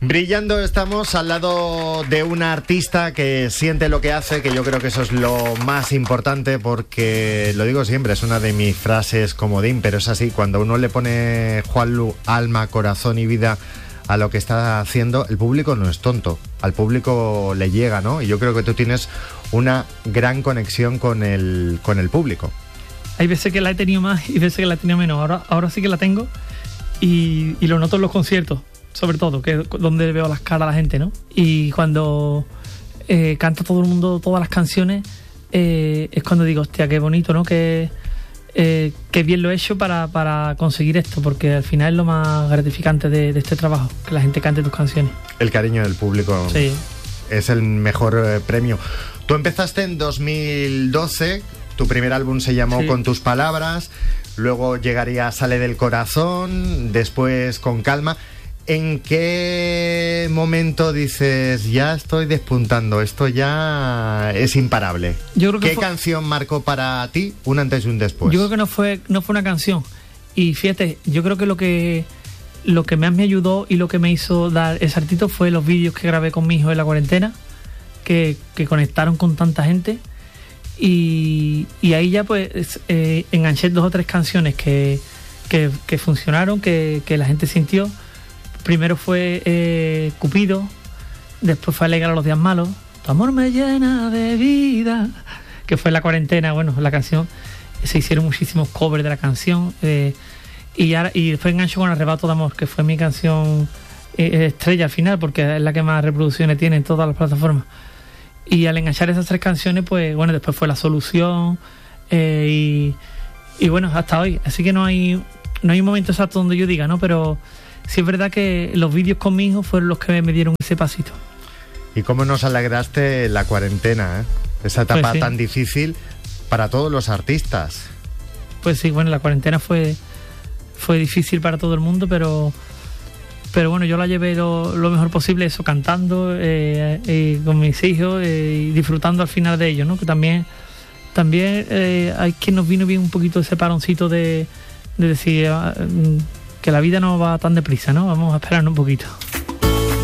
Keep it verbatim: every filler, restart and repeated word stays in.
Brillando estamos al lado de una artista que siente lo que hace, que yo creo que eso es lo más importante, porque lo digo siempre, es una de mis frases comodín, pero es así, cuando uno le pone Juanlu, alma, corazón y vida a lo que está haciendo, el público no es tonto, al público le llega, ¿no? Y yo creo que tú tienes una gran conexión con el, con el público. Hay veces que la he tenido más y veces que la he tenido menos, ahora, ahora sí que la tengo y, y lo noto en los conciertos. Sobre todo, que es donde veo las caras de la gente, ¿no? Y cuando eh, canta todo el mundo todas las canciones, eh, es cuando digo, hostia, qué bonito, ¿no? Que, eh, que bien lo he hecho para, para conseguir esto, porque al final es lo más gratificante de, de este trabajo, que la gente cante tus canciones. El cariño del público, sí, es el mejor eh, premio. Tú empezaste en dos mil doce, tu primer álbum se llamó sí. Con tus palabras, luego llegaría Sale del corazón, después Con calma. ¿En qué momento dices, ya estoy despuntando, esto ya es imparable? Yo creo que ¿Qué fue... canción marcó para ti un antes y un después? Yo creo que no fue, no fue una canción. Y fíjate, yo creo que lo que lo que más me ayudó y lo que me hizo dar ese saltito fue los vídeos que grabé con mi hijo en la cuarentena, que, que conectaron con tanta gente. Y, y ahí ya pues eh, enganché dos o tres canciones que, que, que funcionaron, que, que la gente sintió. Primero fue eh, Cupido, después fue Alegrar a los días malos, Tu amor me llena de vida, que fue en la cuarentena. Bueno, la canción, se hicieron muchísimos covers de la canción, eh, y, ahora, y después engancho con Arrebato de amor, que fue mi canción eh, estrella al final, porque es la que más reproducciones tiene en todas las plataformas. Y al enganchar esas tres canciones, pues bueno, después fue La Solución, eh, y, y bueno, hasta hoy. Así que no hay, no hay un momento exacto donde yo diga, ¿no? Pero sí es verdad que los vídeos con mi hijo fueron los que me dieron ese pasito. ¿Y cómo nos alegraste la cuarentena, eh? Esa etapa pues sí. tan difícil para todos los artistas. Pues sí, bueno, la cuarentena fue, fue difícil para todo el mundo, pero, pero bueno, yo la llevé lo, lo mejor posible, eso, cantando eh, eh, con mis hijos eh, y disfrutando al final de ello, ¿no? Que también, también eh, hay quien nos vino bien un poquito ese paroncito de, de decir... Uh, que la vida no va tan deprisa, ¿no? Vamos a esperar un poquito.